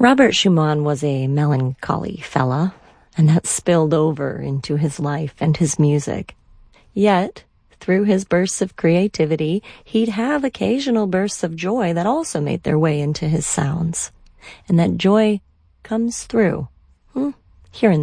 Robert Schumann was a melancholy fella, and that spilled over into his life and his music. Yet, through his bursts of creativity, he'd have occasional bursts of joy that also made their way into his sounds. And that joy comes through, here and